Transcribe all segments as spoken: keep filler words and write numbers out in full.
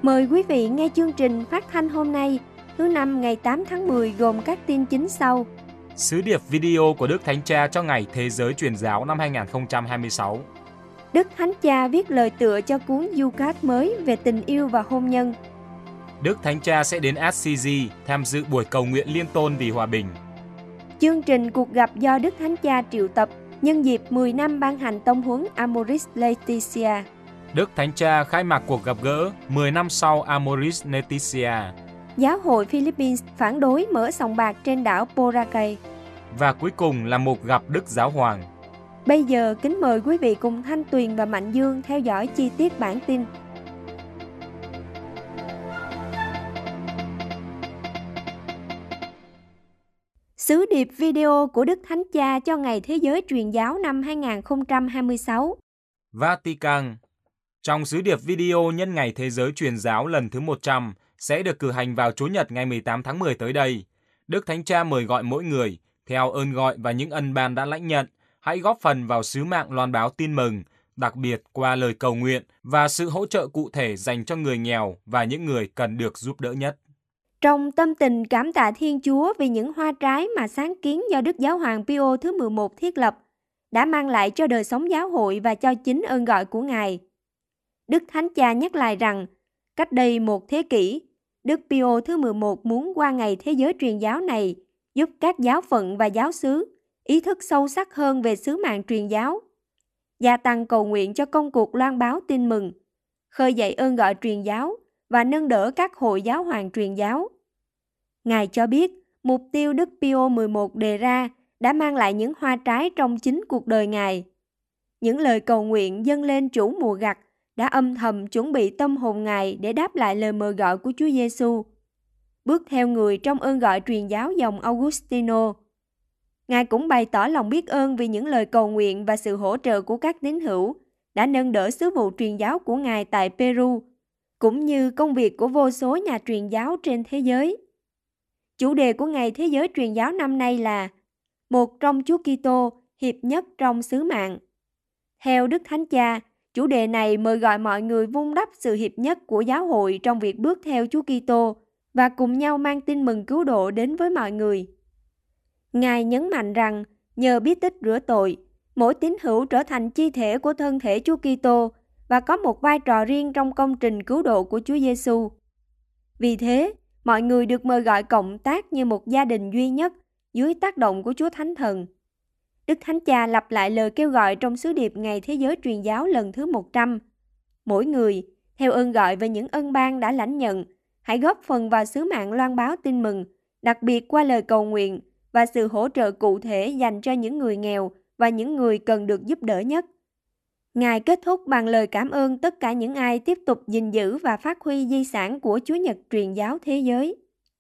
Mời quý vị nghe chương trình phát thanh hôm nay, thứ năm ngày tám tháng mười gồm các tin chính sau. Sứ điệp video của Đức Thánh Cha cho Ngày Thế giới Truyền giáo năm hai không hai sáu. Đức Thánh Cha viết lời tựa cho cuốn Eucharist mới về tình yêu và hôn nhân. Đức Thánh Cha sẽ đến Assisi tham dự buổi cầu nguyện liên tôn vì hòa bình. Chương trình cuộc gặp do Đức Thánh Cha triệu tập nhân dịp mười năm ban hành tông huấn Amoris Laetitia. Đức Thánh Cha khai mạc cuộc gặp gỡ mười năm sau Amoris Laetitia. Giáo hội Philippines phản đối mở sòng bạc trên đảo Boracay. Và cuối cùng là một gặp Đức Giáo Hoàng. Bây giờ kính mời quý vị cùng Thanh Tuyền và Mạnh Dương theo dõi chi tiết bản tin. Sứ điệp video của Đức Thánh Cha cho Ngày Thế giới Truyền giáo năm hai không hai sáu. Vatican. Trong sứ điệp video nhân Ngày Thế giới Truyền giáo lần thứ một trăm sẽ được cử hành vào Chủ nhật ngày mười tám tháng mười tới đây. Đức Thánh Cha mời gọi mỗi người, theo ơn gọi và những ân ban đã lãnh nhận, hãy góp phần vào sứ mạng loan báo tin mừng, đặc biệt qua lời cầu nguyện và sự hỗ trợ cụ thể dành cho người nghèo và những người cần được giúp đỡ nhất. Trong tâm tình cảm tạ Thiên Chúa vì những hoa trái mà sáng kiến do Đức Giáo hoàng Pio thứ mười một thiết lập đã mang lại cho đời sống giáo hội và cho chính ơn gọi của Ngài. Đức Thánh Cha nhắc lại rằng, cách đây một thế kỷ, Đức Pio thứ mười một muốn qua Ngày Thế giới Truyền giáo này giúp các giáo phận và giáo xứ ý thức sâu sắc hơn về sứ mạng truyền giáo, gia tăng cầu nguyện cho công cuộc loan báo tin mừng, khơi dậy ơn gọi truyền giáo và nâng đỡ các hội giáo hoàng truyền giáo. Ngài cho biết, mục tiêu Đức Pio mười một đề ra đã mang lại những hoa trái trong chính cuộc đời Ngài. Những lời cầu nguyện dâng lên chủ mùa gặt đã âm thầm chuẩn bị tâm hồn Ngài để đáp lại lời mời gọi của Chúa Giêsu. Bước theo người trong ơn gọi truyền giáo dòng Augustino, Ngài cũng bày tỏ lòng biết ơn vì những lời cầu nguyện và sự hỗ trợ của các tín hữu đã nâng đỡ sứ vụ truyền giáo của Ngài tại Peru, cũng như công việc của vô số nhà truyền giáo trên thế giới. Chủ đề của Ngày Thế giới Truyền giáo năm nay là Một trong Chúa Kitô, hiệp nhất trong sứ mạng. Theo Đức Thánh Cha, chủ đề này mời gọi mọi người vun đắp sự hiệp nhất của giáo hội trong việc bước theo Chúa Kitô và cùng nhau mang tin mừng cứu độ đến với mọi người. Ngài nhấn mạnh rằng, nhờ biết tích rửa tội, mỗi tín hữu trở thành chi thể của thân thể Chúa Kitô và có một vai trò riêng trong công trình cứu độ của Chúa Giêsu. Vì thế, mọi người được mời gọi cộng tác như một gia đình duy nhất dưới tác động của Chúa Thánh Thần. Đức Thánh Cha lặp lại lời kêu gọi trong sứ điệp Ngày Thế giới Truyền giáo lần thứ một trăm. Mỗi người, theo ơn gọi và những ân ban đã lãnh nhận, hãy góp phần vào sứ mạng loan báo tin mừng, đặc biệt qua lời cầu nguyện và sự hỗ trợ cụ thể dành cho những người nghèo và những người cần được giúp đỡ nhất. Ngài kết thúc bằng lời cảm ơn tất cả những ai tiếp tục gìn giữ và phát huy di sản của Chúa Nhật truyền giáo thế giới.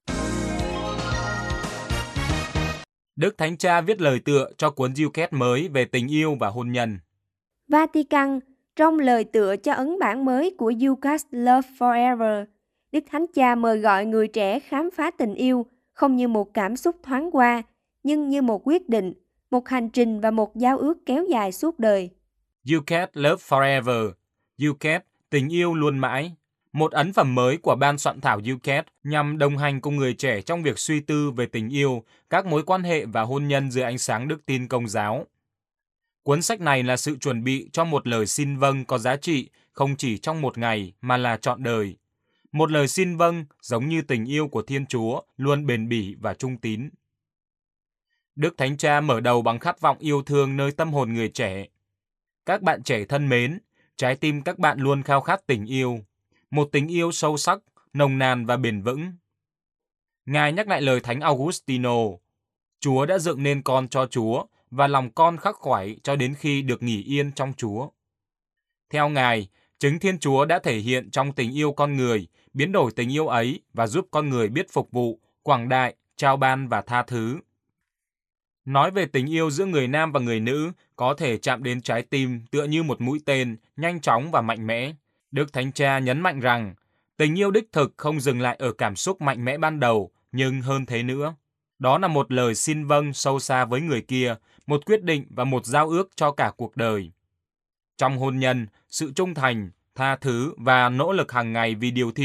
Đức Thánh Cha viết lời tựa cho cuốn Eucharist mới về tình yêu và hôn nhân. Vatican, trong lời tựa cho ấn bản mới của Eucharist Love Forever, Đức Thánh Cha mời gọi người trẻ khám phá tình yêu không như một cảm xúc thoáng qua, nhưng như một quyết định, một hành trình và một giao ước kéo dài suốt đời. Eucharist Love Forever, Eucharist tình yêu luôn mãi, một ấn phẩm mới của ban soạn thảo Eucharist nhằm đồng hành cùng người trẻ trong việc suy tư về tình yêu, các mối quan hệ và hôn nhân dưới ánh sáng đức tin Công giáo. Cuốn sách này là sự chuẩn bị cho một lời xin vâng có giá trị không chỉ trong một ngày mà là trọn đời. Một lời xin vâng giống như tình yêu của Thiên Chúa luôn bền bỉ và trung tín. Đức Thánh Cha mở đầu bằng khát vọng yêu thương nơi tâm hồn người trẻ. Các bạn trẻ thân mến, trái tim các bạn luôn khao khát tình yêu, một tình yêu sâu sắc, nồng nàn và bền vững. Ngài nhắc lại lời Thánh Augustino, Chúa đã dựng nên con cho Chúa và lòng con khắc khoải cho đến khi được nghỉ yên trong Chúa. Theo Ngài, chính Thiên Chúa đã thể hiện trong tình yêu con người, biến đổi tình yêu ấy và giúp con người biết phục vụ, quảng đại, trao ban và tha thứ. Nói về tình yêu giữa người nam và người nữ có thể chạm đến trái tim tựa như một mũi tên, nhanh chóng và mạnh mẽ. Đức Thánh Cha nhấn mạnh rằng, tình yêu đích thực không dừng lại ở cảm xúc mạnh mẽ ban đầu, nhưng hơn thế nữa. Đó là một lời xin vâng sâu xa với người kia, một quyết định và một giao ước cho cả cuộc đời. Trong hôn nhân, sự trung thành, tha thứ và nỗ lực hàng ngày vì điều thiện